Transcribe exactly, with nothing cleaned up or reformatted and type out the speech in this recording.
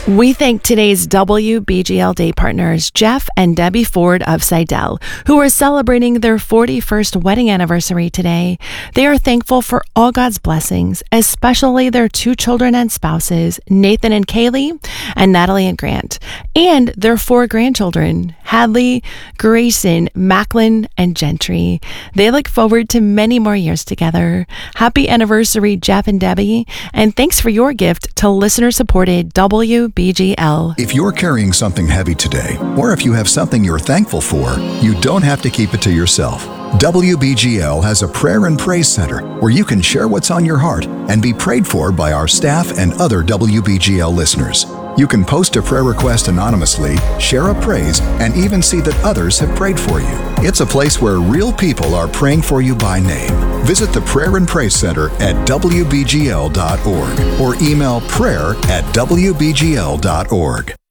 We thank today's W B G L Day partners, Jeff and Debbie Ford of Seidel, who are celebrating their forty-first wedding anniversary today. They are thankful for all God's blessings, especially their two children and spouses, Nathan and Kaylee, and Natalie and Grant, and their four grandchildren, Hadley, Grayson, Macklin, and Gentry. They look forward to many more years together. Happy anniversary, Jeff and Debbie, and thanks for your gift to listener-supported W B G L. If you're carrying something heavy today, or if you have something you're thankful for, you don't have to keep it to yourself. W B G L has a prayer and praise center where you can share what's on your heart and be prayed for by our staff and other W B G L listeners. You can post a prayer request anonymously, share a praise, and even see that others have prayed for you. It's a place where real people are praying for you by name. Visit the Prayer and Praise Center at W B G L dot org or email prayer at W B G L dot org.